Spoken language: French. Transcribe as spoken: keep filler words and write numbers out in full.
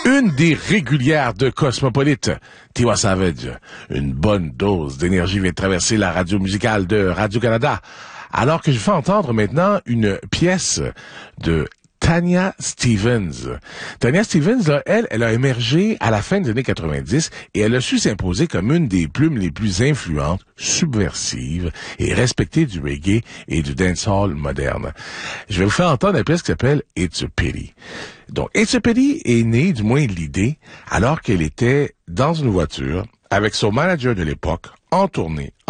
Une des régulières de Cosmopolite, Tiwa Savage. Une bonne dose d'énergie vient de traverser la radio musicale de Radio-Canada. Alors que je fais entendre maintenant une pièce de Tanya Stephens. Tanya Stephens, là, elle, elle a émergé à la fin des années quatre-vingt-dix et elle a su s'imposer comme une des plumes les plus influentes, subversives et respectées du reggae et du dancehall moderne. Je vais vous faire entendre une pièce qui s'appelle It's a Pity. Donc, It's a Pity est née, du moins l'idée, alors qu'elle était dans une voiture avec son manager de l'époque, en tournée,